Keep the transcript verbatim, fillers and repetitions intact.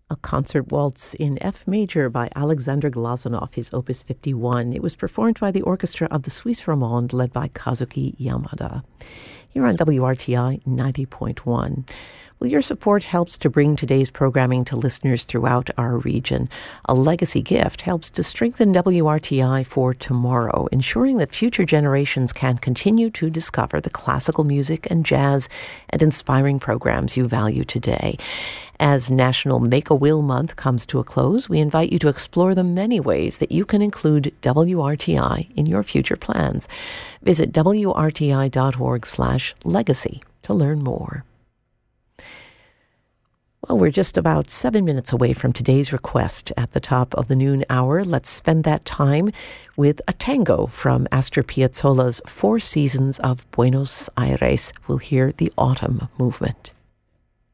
A concert waltz in F major by Alexander Glazunov, his Opus fifty-one. It was performed by the orchestra of the Suisse Romande, led by Kazuki Yamada. Here on W R T I ninety point one. Well, your support helps to bring today's programming to listeners throughout our region. A legacy gift helps to strengthen W R T I for tomorrow, ensuring that future generations can continue to discover the classical music and jazz and inspiring programs you value today. As National Make-A-Will Month comes to a close, we invite you to explore the many ways that you can include W R T I in your future plans. Visit W R T I dot org slash legacy to learn more. Well, we're just about seven minutes away from today's request at the top of the noon hour. Let's spend that time with a tango from Astor Piazzolla's Four Seasons of Buenos Aires. We'll hear the Autumn Movement.